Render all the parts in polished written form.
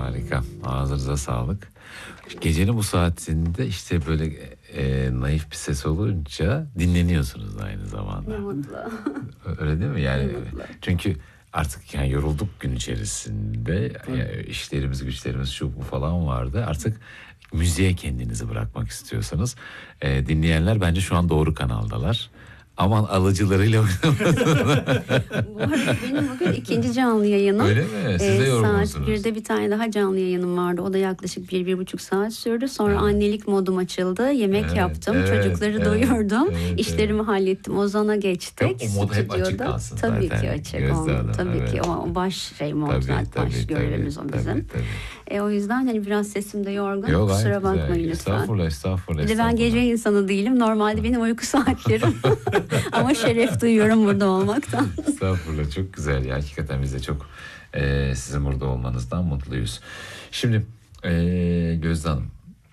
Harika. Ağzınıza sağlık. Gecenin bu saatinde işte böyle naif bir ses olunca dinleniyorsunuz aynı zamanda. Ne mutlu. Öyle değil mi? Yani Ne mutlu. çünkü artık yani yorulduk gün içerisinde. Yani işlerimiz güçlerimiz şu bu falan vardı. Artık müziğe kendinizi bırakmak istiyorsanız dinleyenler bence şu an doğru kanaldalar. Aman alıcılarıyla Bu arada benim bugün ikinci canlı yayınım. Öyle mi? Siz de yorgunsunuz. Saat 1'de bir tane daha canlı yayınım vardı. O da yaklaşık 1-1,5 saat sürdü. Sonra annelik modum açıldı. Yemek yaptım. Çocukları doyurdum. İşlerimi hallettim. Ozan'a geçtik. O mod hep açık Stüdyoda. kalsın Tabii zaten. ki açık. Gözde Hanım, Tabii evet. ki o baş mod zaten. Baş görevimiz o bizim. O yüzden hani biraz sesim de yorgun. Yok, Kusura bakmayın güzel. lütfen. Estağfurullah. Bir de ben gece insanı değilim. Normalde benim uyku saatlerim. Ama şeref duyuyorum burada olmaktan. Estağfurullah, çok güzel ya. Hakikaten biz de çok sizin burada olmanızdan mutluyuz. Şimdi Gözde Hanım,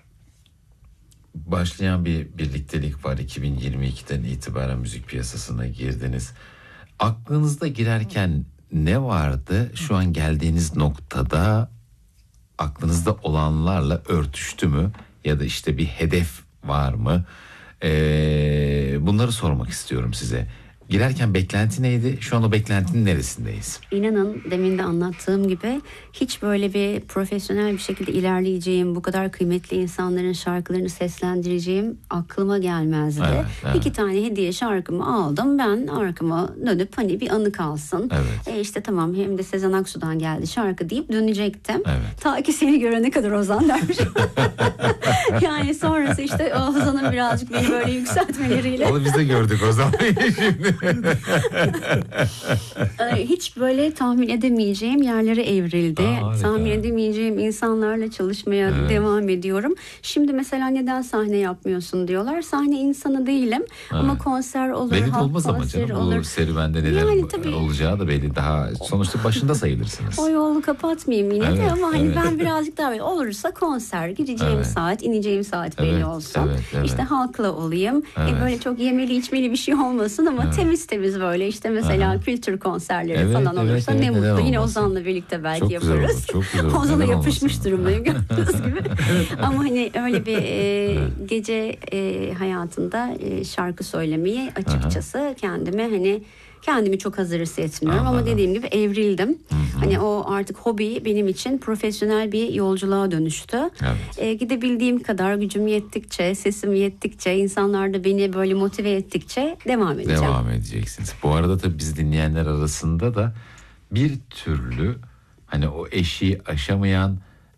başlayan bir birliktelik var. 2022'den itibaren müzik piyasasına girdiniz. Aklınızda girerken ne vardı? Şu an geldiğiniz noktada aklınızda olanlarla örtüştü mü? Ya da işte bir hedef var mı? Bunları sormak istiyorum size. Girerken beklenti neydi? Şu an o beklentinin neresindeyiz? İnanın demin de anlattığım gibi hiç böyle bir profesyonel bir şekilde ilerleyeceğim, bu kadar kıymetli insanların şarkılarını seslendireceğim aklıma gelmezdi. Evet. 2 tane hediye şarkımı aldım. Ben arkama dönüp hani bir anı kalsın. Evet. İşte tamam, hem de Sezen Aksu'dan geldi şarkı deyip dönecektim. Evet. Ta ki seni görene kadar Ozan dermiş. Yani sonrası işte Ozan'ın birazcık beni böyle yükseltmeleriyle. Onu biz de gördük o zaman şimdi. Hiç böyle tahmin edemeyeceğim yerlere evrildi. Harika. Tahmin edemeyeceğim insanlarla çalışmaya devam ediyorum. Şimdi mesela neden sahne yapmıyorsun diyorlar. Sahne insanı değilim ama konser olur, Belli de halk olmaz ama konseri canım. olur. Bu serüvende neler Yani tabii. olacağı da belli. Daha sonuçta başında sayılırsınız. O yolu kapatmayayım yine Evet, de ama hani evet. ben birazcık daha böyle olursa konser, gideceğim Evet. saat, ineceğim saat belli Evet, olsun. evet. İşte halkla olayım. Evet. Böyle çok yemeli içmeli bir şey olmasın ama temiz böyle işte mesela kültür konserleri falan olursa ne neden mutlu. Yine olmasın? Ozan'la birlikte belki Çok güzel yaparız. olur, çok güzel olur. Ozan'a Neden yapışmış olmasın? durumdayım gördüğünüz gibi. Ama hani öyle bir gece hayatında şarkı söylemeyi açıkçası kendimi çok hazır hissetmiyorum. Ama dediğim gibi evrildim. Hani o artık hobi benim için profesyonel bir yolculuğa dönüştü. Evet. Gidebildiğim kadar, gücüm yettikçe, sesim yettikçe, insanlar da beni böyle motive ettikçe devam edeceğim. Devam edeceksiniz. Bu arada tabii bizi dinleyenler arasında da bir türlü hani o eşiği aşamayan,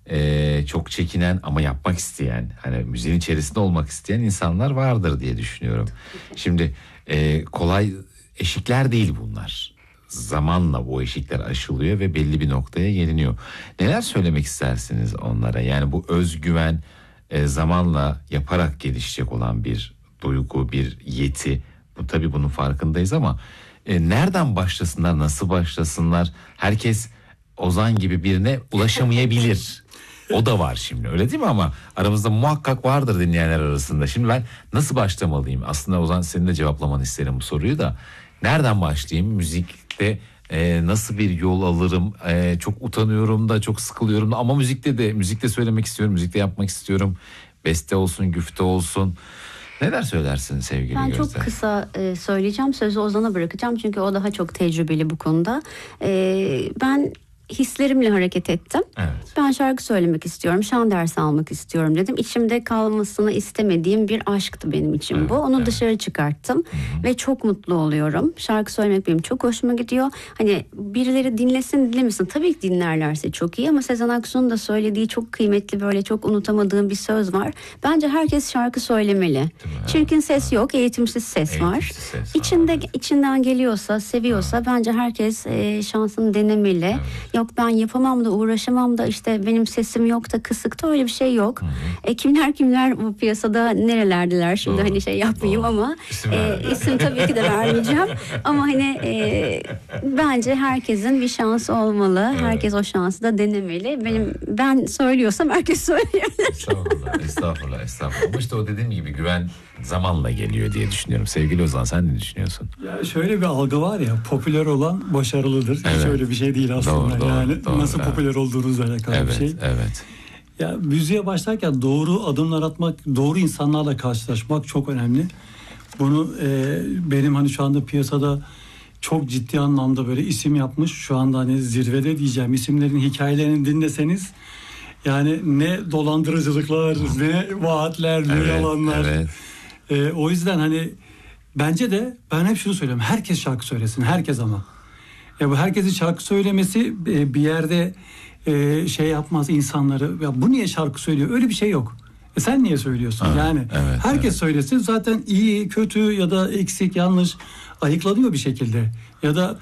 çok çekinen ama yapmak isteyen, hani müziğin içerisinde olmak isteyen insanlar vardır diye düşünüyorum. Şimdi kolay eşikler değil bunlar. Zamanla bu eşikler aşılıyor ve belli bir noktaya geliniyor. Neler söylemek istersiniz onlara? Yani bu özgüven zamanla yaparak gelişecek olan bir duygu, bir yeti. Bu tabii bunun farkındayız ama nereden başlasınlar, nasıl başlasınlar? Herkes Ozan gibi birine ulaşamayabilir. O da var şimdi, öyle değil mi? Ama aramızda muhakkak vardır dinleyenler arasında. Şimdi ben nasıl başlamalıyım? Aslında Ozan, senin de cevaplamanı isterim bu soruyu da. Nereden başlayayım? Müzikte nasıl bir yol alırım? Çok utanıyorum da, çok sıkılıyorum da, ama müzikte söylemek istiyorum, müzikte yapmak istiyorum. Beste olsun, güfte olsun. Neler söylersin sevgili Ben Gözde? çok kısa söyleyeceğim. Sözü Ozan'a bırakacağım çünkü o daha çok tecrübeli bu konuda. Ben hislerimle hareket ettim. Evet. Ben şarkı söylemek istiyorum, şan dersi almak istiyorum dedim. İçimde kalmasını istemediğim bir aşktı benim için bu. Onu dışarı çıkarttım ve çok mutlu oluyorum. Şarkı söylemek benim çok hoşuma gidiyor. Hani birileri dinlesin dinlemesin, tabii ki dinlerlerse çok iyi ama Sezen Aksu'nun da söylediği çok kıymetli, böyle çok unutamadığım bir söz var. Bence herkes şarkı söylemeli. Çirkin ses yok, eğitimsiz ses var. Ses var. İçinden geliyorsa, seviyorsa bence herkes şansını denemeli. Yok ben yapamam da, uğraşamam da, işte benim sesim yok da, kısık da, öyle bir şey yok. Kimler bu piyasada nerelerdiler şimdi, hani şey yapmayayım ama isim tabii ki de vermeyeceğim. Ama hani bence herkesin bir şansı olmalı. Evet. Herkes o şansı da denemeli. Ben söylüyorsam herkes söyleyebilir. Estağfurullah. Ama işte o dediğim gibi güven zamanla geliyor diye düşünüyorum. Sevgili Ozan, sen ne düşünüyorsun? Ya şöyle bir algı var ya, popüler olan başarılıdır. Evet. Hiç öyle bir şey değil aslında. Doğru, yani doğru, nasıl evet. popüler olduğunuzla alakalı Evet, bir şey. evet. Ya müziğe başlarken doğru adımlar atmak, doğru insanlarla karşılaşmak çok önemli. Bunu benim hani şu anda piyasada çok ciddi anlamda böyle isim yapmış, şu anda hani zirvede diyeceğim isimlerin hikayelerini dinleseniz, yani ne dolandırıcılıklar, ne vaatler, ne Evet, yalanlar. evet. O yüzden hani bence de ben hep şunu söylüyorum. Herkes şarkı söylesin. Herkes ama. Ya bu herkesin şarkı söylemesi bir yerde şey yapmaz insanları. Ya bu niye şarkı söylüyor? Öyle bir şey yok. Sen niye söylüyorsun? Evet, Yani evet, herkes evet. söylesin. Zaten iyi, kötü ya da eksik, yanlış ayıklanıyor bir şekilde. Ya da